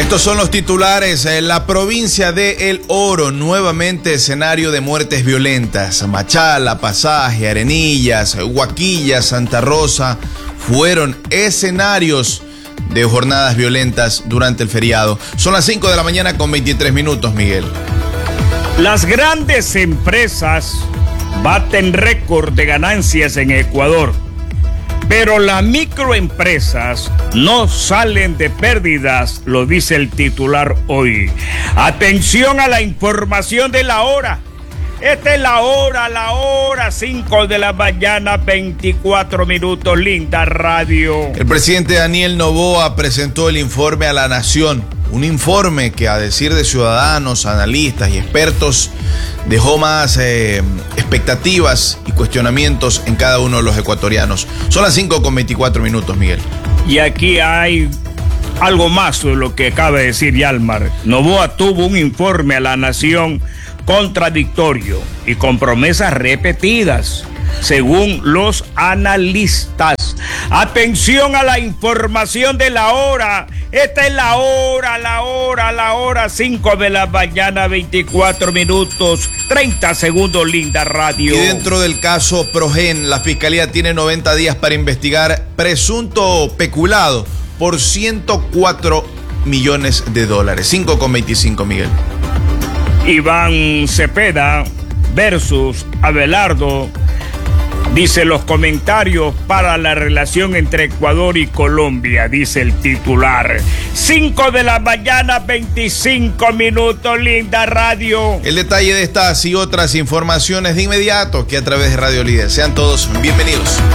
Estos son los titulares. La provincia de El Oro, nuevamente escenario de muertes violentas. Machala, Pasaje, Arenillas, Huaquilla, Santa Rosa fueron escenarios de jornadas violentas durante el feriado. Son las 5 de la mañana con 23 minutos, Miguel. Las grandes empresas baten récord de ganancias en Ecuador, pero las microempresas no salen de pérdidas, lo dice el titular hoy. Atención a la información de la hora. Esta es la hora 5 de la mañana, 24 minutos, linda radio. El presidente Daniel Noboa presentó el informe a la Nación. Un informe que, a decir de ciudadanos, analistas y expertos, dejó más expectativas y cuestionamientos en cada uno de los ecuatorianos. Son las 5 con 24 minutos, Miguel. Y aquí hay algo más de lo que acaba de decir Yalmar. Noboa tuvo un informe a la Nación contradictorio y con promesas repetidas, según los analistas. Atención a la información de la hora. Esta es la hora 5 de la mañana, 24 minutos, 30 segundos, linda radio. Y dentro del caso Progen, la Fiscalía tiene 90 días para investigar presunto peculado por 104 millones de dólares. 5 con 25, Miguel. Iván Cepeda versus Abelardo. Dice los comentarios para la relación entre Ecuador y Colombia, dice el titular. 5 de la mañana, 25 minutos, linda radio. El detalle de estas y otras informaciones de inmediato, que a través de Radio Líder. Sean todos bienvenidos.